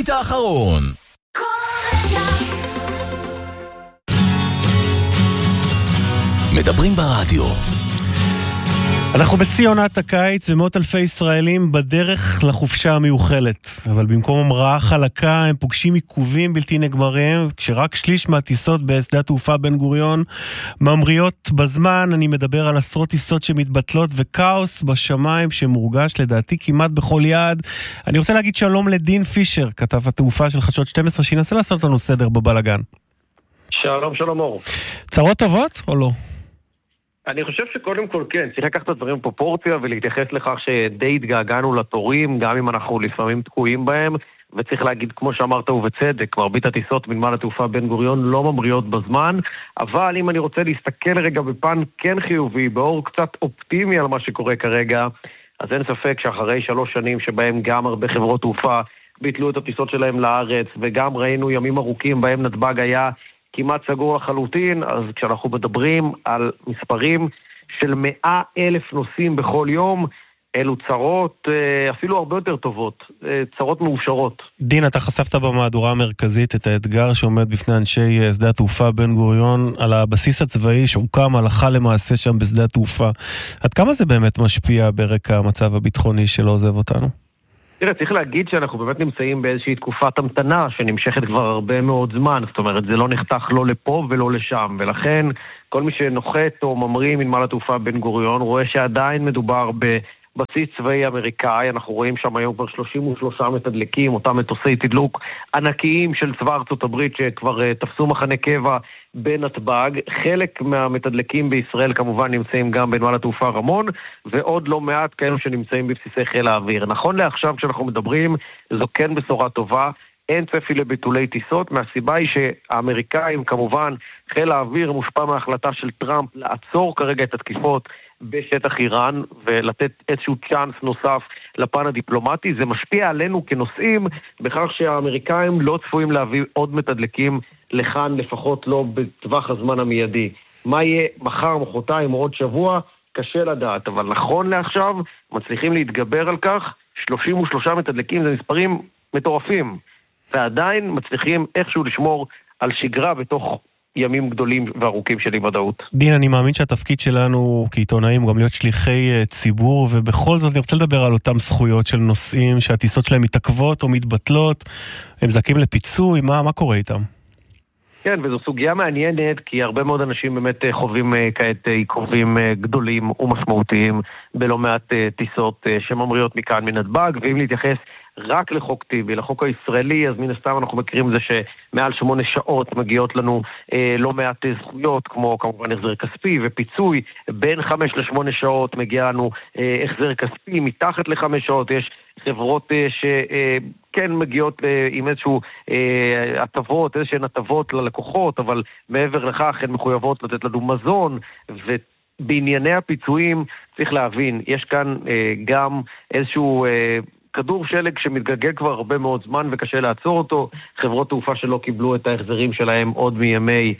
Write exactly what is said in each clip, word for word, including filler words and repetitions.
הלהיט האחרון. מדברים ברדיו. אנחנו בשיא עונת הקיץ ומאות אלפי ישראלים בדרך לחופשה המיוחלת. אבל במקום המראה חלקה הם פוגשים עיכובים בלתי נגמרים, כשרק שליש מהטיסות בשדה תעופה בן גוריון ממריאות בזמן. אני מדבר על עשרות טיסות שמתבטלות וקאוס בשמיים שמורגש לדעתי כמעט בכל יעד. אני רוצה להגיד שלום לדין פישר, כתב התעופה של חדשות שתים עשרה, שינסה לעשות לנו סדר בבלגן. שלום, שלום אור. צרות טובות או לא? אני חושב שקודם כל כן, צריך לקחת את הדברים בפרופורציה ולהתייחס לכך שדי התגעגענו לתורים, גם אם אנחנו לפעמים תקועים בהם, וצריך להגיד, כמו שאמרת ובצדק, מרבית הטיסות בנמל התעופה בן גוריון לא ממריאות בזמן, אבל אם אני רוצה להסתכל רגע בפן כן חיובי, באור קצת אופטימי על מה שקורה כרגע, אז אין ספק שאחרי שלוש שנים שבהם גם הרבה חברות תעופה ביטלו את הטיסות שלהם לארץ, וגם ראינו ימים ארוכים בהם נתב"ג היה כמעט סגור לחלוטין, אז כשאנחנו מדברים על מספרים של מאה אלף נוסעים בכל יום, אלו צרות אפילו הרבה יותר טובות, צרות מאושרות. דין, אתה חשפת במהדורה המרכזית את האתגר שעומד בפני אנשי שדה התעופה בן גוריון על הבסיס הצבאי שהוקם הלכה למעשה שם בשדה התעופה. עד כמה זה באמת משפיע ברקע המצב הביטחוני שלא עוזב אותנו? תראה, צריך להגיד שאנחנו באמת נמצאים באיזושהי תקופת המתנה שנמשכת כבר הרבה מאוד זמן, זאת אומרת, זה לא נחתך לא לפה ולא לשם, ולכן כל מי שנוחת או ממריא מנמל התעופה בן גוריון רואה שעדיין מדובר בבסיס צבאי אמריקאי. אנחנו רואים שם היום כבר שלושים ושלושה מתדלקים, אותם מטוסי תדלוק ענקיים של צבא ארצות הברית שכבר uh, תפסו מחנה קבע בנתב"ג. חלק מהמתדלקים בישראל כמובן נמצאים גם בנמל התעופה רמון, ועוד לא מעט כאלו שנמצאים בבסיסי חיל האוויר. נכון לעכשיו כשאנחנו מדברים, זו כן בשורה טובה, אין צפי לביטולי טיסות, מהסיבה היא שהאמריקאים כמובן, חיל האוויר מושפע מההחלטה של טראמפ לעצור כרגע את התקיפות בשטח איראן ולתת איזשהו צ'אנס נוסף לפן הדיפלומטי. זה משפיע עלינו כנוסעים בכך שהאמריקאים לא צפויים להביא עוד מתדלקים לכאן, לפחות לא בטווח הזמן המיידי. מה יהיה מחר, מחרתיים או עוד שבוע? קשה לדעת, אבל נכון לעכשיו מצליחים להתגבר על כך. שלושים ושלושה מתדלקים זה מספרים מטורפים, ועדיין מצליחים איכשהו לשמור על שגרה בתוך ימים גדולים וארוכים של אי-ודאות. דין, אני מאמין שהתפקיד שלנו כעיתונאים הוא גם להיות שליחי ציבור, ובכל זאת אני רוצה לדבר על אותם זכויות של נוסעים שהטיסות שלהם מתעכבות או מתבטלות, הם זכים לפיצוי, מה, מה קורה איתם? כן, וזו סוגיה מעניינת, כי הרבה מאוד אנשים באמת חווים כעת עיכובים גדולים ומשמעותיים בלא מעט טיסות שממריאות מכאן מנתב"ג, ואם להתייחס רק לחוק טיבי, לחוק הישראלי, אז מן הסתם אנחנו מכירים זה שמעל שמונה שעות מגיעות לנו אה, לא מעט זכויות, כמו כמובן החזר כספי ופיצוי. בין חמש לשמונה שעות מגיע לנו אה, החזר כספי, מתחת לחמש שעות יש חברות אה, שכן אה, מגיעות אה, עם איזשהו אה, הטבות, איזשהן הטבות ללקוחות, אבל מעבר לכך הן מחויבות לתת לנו מזון. ובענייני הפיצויים צריך להבין, יש כאן אה, גם איזשהו אה, כדור שלג שמתגלגל כבר הרבה מאוד זמן וקשה לעצור אותו. חברות תעופה שלא קיבלו את ההחזרים שלהם עוד מימי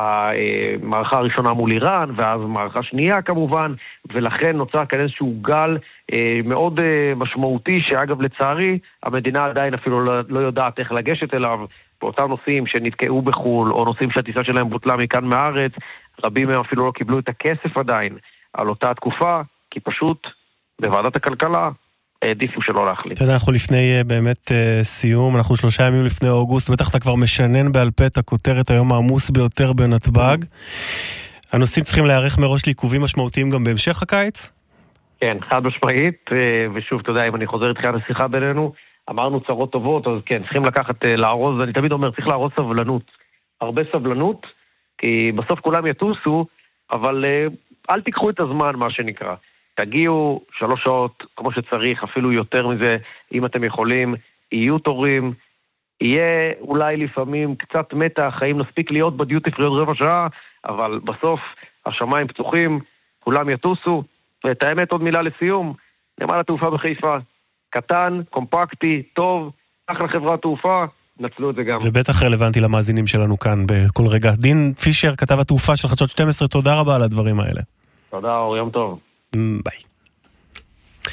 המערכה הראשונה מול איראן, ואז מערכה שנייה כמובן, ולכן נוצר כאן איזשהו גל מאוד משמעותי, שאגב לצערי המדינה עדיין אפילו לא יודעת איך לגשת אליו. באותם נוסעים שנתקעו בחול, או נוסעים שהטיסה שלהם בוטלה מכאן מארץ, רבים מהם אפילו לא קיבלו את הכסף עדיין על אותה תקופה, כי פשוט בוועדת הכלכלה העדיפו שלא להחליט. אתה יודע, אנחנו לפני באמת סיום, אנחנו שלושה ימים לפני אוגוסט, בטח אתה כבר משנן בעל פה את הכותרת היום העמוס ביותר בנתב"ג. הנוסעים צריכים להיערך מראש לעיכובים משמעותיים גם בהמשך הקיץ? כן, חד משמעית, ושוב, אתה יודע, אם אני חוזר איתך לשיחה בינינו, אמרנו צרות טובות, אז כן, צריכים לקחת, לערוז, אני תמיד אומר, צריך לערוז סבלנות, הרבה סבלנות, כי בסוף כולם יטוסו, אבל אל תיקחו את הזמן, מה שנקרא. תגיעו שלוש שעות כמו שצריך, אפילו יותר מזה, אם אתם יכולים, יהיו תורים, יהיה אולי לפעמים קצת מתח, האם נספיק להיות בדיוטי פרי עוד רבע שעה, אבל בסוף השמיים פתוחים, כולם יטוסו. ואת האמת, עוד מילה לסיום, נמל התעופה בחיפה, קטן, קומפקטי, טוב, אחלה חברת תעופה, נצלו את זה גם. ובטח רלוונטי למאזינים שלנו כאן בכל רגע. דין פישר, כתב התעופה של חדשות שתים עשרה, תודה רבה על הדברים האלה. תודה, אור, יום טוב. ביי.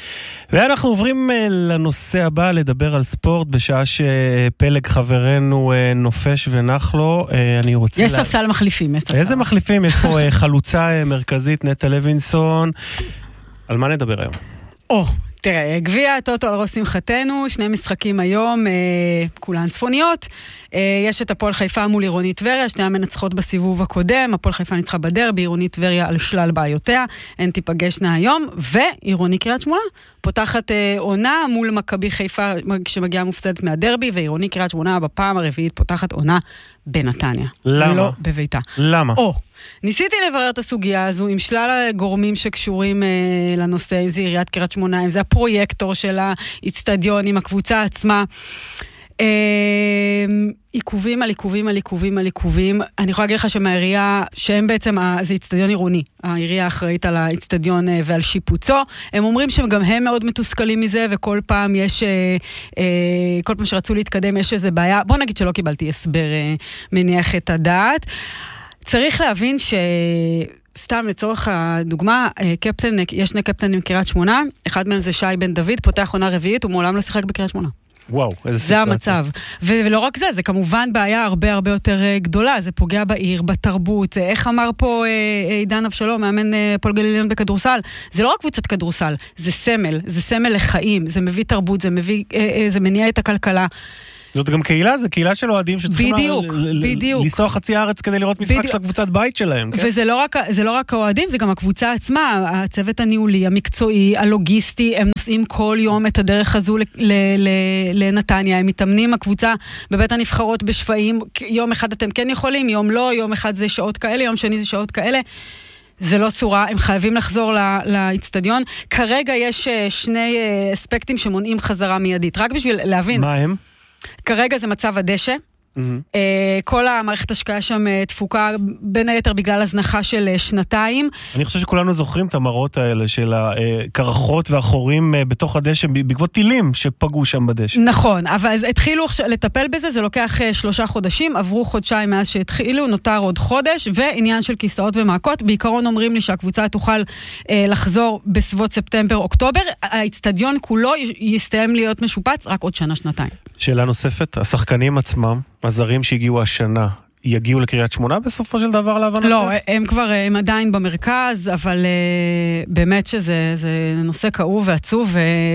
ואנחנו עוברים לנושא הבא, לדבר על ספורט, בשעה שפלג חברנו נופש ונח לו. אני רוצה... יש ספסל מחליפים. איזה מחליפים? יש פה חלוצה מרכזית, נטע לוינסון. על מה נדבר היום? או, תראה, גביע הטוטו על ראש שמחתנו, שני משחקים היום, אה, כולן צפוניות. אה, יש את הפועל חיפה מול עירונית טבריה, שני המנצחות בסיבוב הקודם, הפועל חיפה ניצחה בדרבי, עירונית טבריה על שלל בעיותיה, הן תיפגשנה היום, ועירוני קריית שמונה פותחת אה, עונה מול מכבי חיפה, שמגיעה מופסדת מהדרבי, ועירוני קריית שמונה בפעם הרביעית פותחת עונה בנתניה. למה? לא בביתה. למה? או, ניסיתי לברר את הסוגיה הזו עם שלל הגורמים שקשורים אה, לנושא, אם זה עיריית קריית שמונה, אם זה הפרויקטור של האצטדיון, עם הקבוצה עצמה. אה, עיכובים על עיכובים על עיכובים על עיכובים. אני יכולה להגיד לך שמהעירייה, שהם בעצם, זה אצטדיון עירוני, העירייה האחראית על האצטדיון אה, ועל שיפוצו, הם אומרים שגם הם מאוד מתוסכלים מזה, וכל פעם יש, אה, אה, כל פעם שרצו להתקדם יש איזה בעיה. בוא נגיד שלא קיבלתי הסבר אה, מניח את הדעת. צריך להבין ש... סתם לצורך הדוגמה, קפטן, יש שני קפטנים בקריית שמונה, אחד מהם זה שי בן דוד, פותח עונה רביעית, הוא מעולם לא שיחק בקריית שמונה. וואו, איזה זה המצב. ולא רק זה, זה כמובן בעיה הרבה הרבה יותר גדולה, זה פוגע בעיר, בתרבות, איך אמר פה עידן אבשלום, מאמן פועל גליל עליון בכדורסל, זה לא רק קבוצת כדורסל, זה סמל, זה סמל לחיים, זה מביא תרבות, זה מביא, זה מניע את הכלכלה. זאת גם קהילה, זה קהילה של אוהדים שצריכים בדיוק, ל- בדיוק. לנסוע חצי הארץ כדי לראות משחק בדיוק. של הקבוצת בית שלהם. כן? וזה לא רק, זה לא רק האוהדים, זה גם הקבוצה עצמה, הצוות הניהולי, המקצועי, הלוגיסטי, הם נוסעים כל יום את הדרך הזו ל- ל- ל- לנתניה, הם מתאמנים הקבוצה בבית הנבחרות בשפעים, יום אחד אתם כן יכולים, יום לא, יום אחד זה שעות כאלה, יום שני זה שעות כאלה. זה לא צורה, הם חייבים לחזור לאצטדיון. כרגע יש שני אספקטים שמונעים חזרה מיידית, רק בשביל להבין. מה הם? כרגע זה מצב הדשא, mm-hmm. כל המערכת השקעה שם תפוקה בין היתר בגלל הזנחה של שנתיים. אני חושב שכולנו זוכרים את המראות האלה של הקרחות והחורים בתוך הדשא בעקבות טילים שפגעו שם בדשא. נכון, אבל התחילו לטפל בזה, זה לוקח שלושה חודשים, עברו חודשיים מאז שהתחילו, נותר עוד חודש, ועניין של כיסאות ומעקות, בעיקרון אומרים לי שהקבוצה תוכל לחזור בסביבות ספטמבר-אוקטובר, האצטדיון כולו יסתיים להיות משופץ רק עוד שנה-שנתיים. שאלה נוספת, השחקנים עצמם, הזרים שהגיעו השנה, יגיעו לקריית שמונה בסופו של דבר להבנת? לא, הם כבר, הם עדיין במרכז, אבל uh, באמת שזה זה נושא כאוב ועצוב,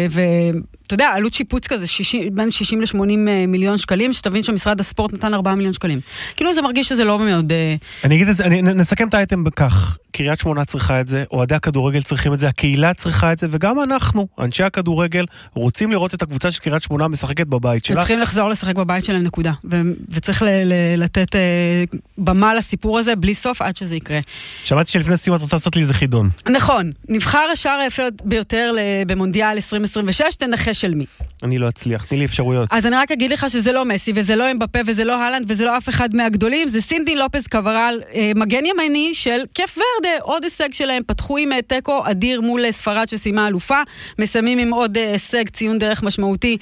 ואתה יודע, עלות שיפוץ כזה, בין שישים לשמונים מיליון שקלים, שתבין שמשרד הספורט נתן ארבעה מיליון שקלים. כאילו זה מרגיש שזה לא מאוד... אני אגיד את זה, אני, נסכם את האייטם בכך, קריית שמונה צריכה את זה, אוהדי הכדורגל צריכים את זה, הקהילה צריכה את זה, וגם אנחנו, אנשי הכדורגל, רוצים לראות את הקבוצה של קריית שמונה משחקת בבית שלה. צריכים לחזור לשחק בבית שלהם, נקודה. ו- וצריך ל- ל- לתת uh, במה לסיפור הזה, בלי סוף, עד שזה יקרה. שמעתי שלפני סיום את רוצה לעשות לי איזה חידון. נכון. נבחר השער היפה ביותר במונדיאל עשרים עשרים ושש, תנחש של מי. אני לא אצליח, תני לי אפשרויות. אז אני רק אגיד לך שזה לא מסי, וזה לא אמבפה, וזה לא הלנד, וזה לא אף אחד מהגדולים, זה סינדי לופס קברל, מגן ימני של קף ורדה, עוד הישג שלהם, פתחו עם טקו אדיר מול ספרד שסיימה אלופה, מסיימים עם עוד הישג, ציון דרך משמעותי,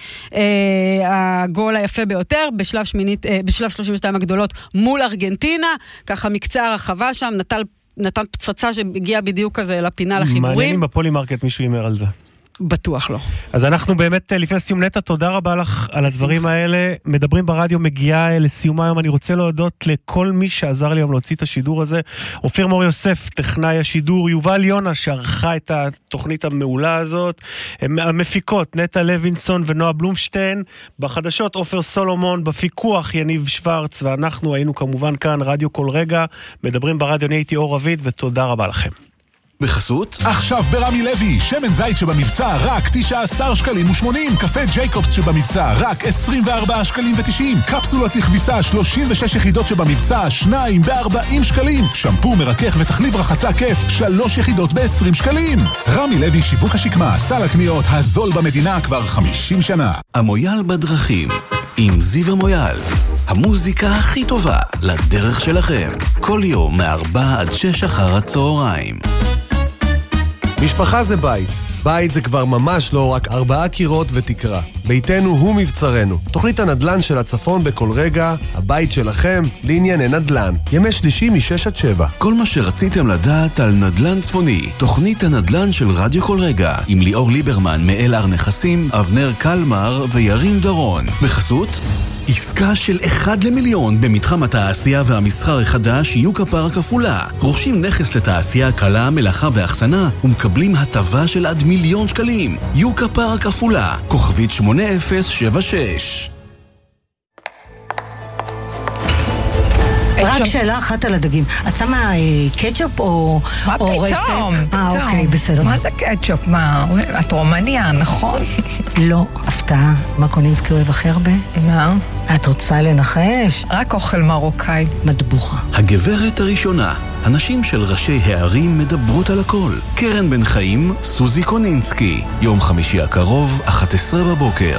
הגול היפה ביותר, בשלב שמינית, בשלב שלושים ושתיים הגדולות מול ארגנטינה, ככה מקצה הרחבה שם, נטל, נתן פצצה שהגיעה בדיוק כזה לפינה לחיבורים. מעניין אם בפולימרקט מישהו יאמר על זה. בטוח לא. אז אנחנו באמת לפני סיום נטע, תודה רבה לך על הדברים האלה. מדברים ברדיו מגיעה לסיומה היום. אני רוצה להודות לכל מי שעזר לי היום להוציא את השידור הזה. אופיר מור יוסף, טכנאי השידור, יובל יונה שערכה את התוכנית המעולה הזאת. המפיקות, נטע לוינסון ונועה בלומשטיין. בחדשות, אופר סולומון. בפיקוח, יניב שוורץ. ואנחנו היינו כמובן כאן, רדיו כל רגע. מדברים ברדיו, אני הייתי אור רביד, ותודה רבה לכם. בחסות? עכשיו ברמי לוי, שמן זית שבמבצע רק תשעה עשר שקלים ושמונים, קפה ג'ייקובס שבמבצע רק עשרים וארבעה שקלים ותשעים, קפסולות לכביסה שלושים ושש יחידות שבמבצע שניים בארבעים שקלים, שמפו מרכך ותחליב רחצה כיף שלוש יחידות בעשרים שקלים. רמי לוי שיווק השקמה, סל הקניות הזול במדינה כבר חמישים שנה. המויאל בדרכים עם זיו המויאל, המוזיקה הכי טובה לדרך שלכם, כל יום מארבע עד שש אחר הצהריים. משפחה זה בית, בית זה כבר ממש לא רק ארבעה קירות ותקרה. ביתנו הוא מבצרנו. תוכנית הנדל"ן של הצפון בכל רגע, הבית שלכם לענייני נדל"ן. ימי שלישי משש עד שבע. כל מה שרציתם לדעת על נדל"ן צפוני. תוכנית הנדל"ן של רדיו כל רגע. עם ליאור ליברמן מאלר נכסים, אבנר קלמר וירים דורון. בחסות עסקה של אחד למיליון במתחם התעשייה והמסחר החדש יוקה פארק עפולה. רוכשים נכס לתעשייה קלה, מלאכה ואחסנה ומקבלים הטבה של עד מיליון שקלים. יוקה פארק עפולה, כוכבית שמונה אפס שבע שש. רק שאלה אחת על הדגים. את שמה קטשופ או רסק? מה פתאום? אה, אוקיי, בסדר. מה זה קטשופ? מה? את רומניה, נכון? לא, הפתעה. מה קונינסקי אוהב הכי הרבה? מה? את רוצה לנחש? רק אוכל מרוקאי. מטבוחה. הגברת הראשונה. הנשים של ראשי הערים מדברות על הכל. קרן בן חיים, סוזי קונינסקי. יום חמישי הקרוב, אחת עשרה בבוקר.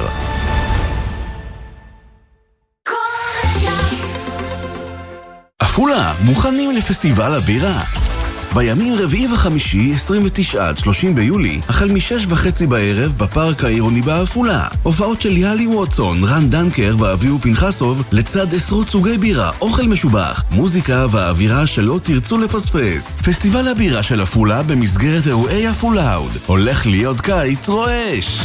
עפולה, מוכנים לפסטיבל הבירה. בימים רביעי וחמישי, עשרים ותשעה עד שלושים ביולי, החל משש וחצי בערב בפארק העירוני בעפולה. הופעות של יאלי ווטסון, רן דנקר ואביהו פנחסוב, לצד עשרות סוגי בירה, אוכל משובח, מוזיקה והאווירה שלא תרצו לפספס. פסטיבל הבירה של עפולה במסגרת אירועי עפולאוד. הולך להיות קיץ רועש.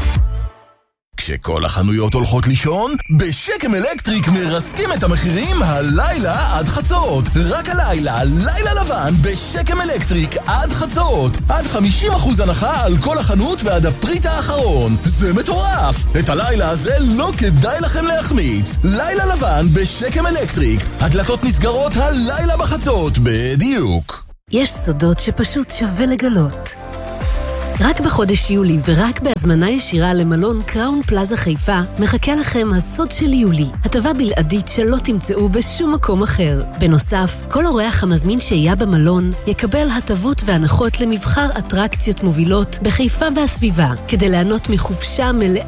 כשכל החנויות הולכות לישון, בשקם אלקטריק מרסקים את המחירים הלילה עד חצות. רק הלילה, לילה לבן בשקם אלקטריק עד חצות. עד חמישים אחוז הנחה על כל החנות ועד הפריט האחרון. זה מטורף! את הלילה הזה לא כדאי לכם להחמיץ. לילה לבן בשקם אלקטריק. הדלתות נסגרות הלילה בחצות, בדיוק. יש סודות שפשוט שווה לגלות. רק בחודש יולי ורק בהזמנה ישירה למלון קראון פלאזה חיפה מחכה לכם הסוד של יולי, הטבה בלעדית שלא תמצאו בשום מקום אחר. בנוסף, כל אורח המזמין שהייה במלון יקבל הטבות והנחות למבחר אטרקציות מובילות בחיפה והסביבה, כדי ליהנות מחופשה מלאה